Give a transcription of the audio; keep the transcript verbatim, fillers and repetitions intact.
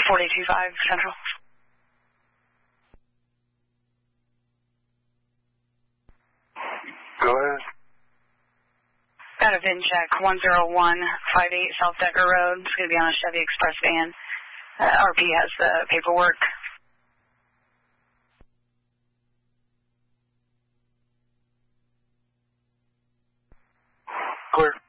forty-two five Central. Go ahead. Got a V I N check, one zero one five eight South Decker Road. It's going to be on a Chevy Express van. Uh, R P has the paperwork. Clear.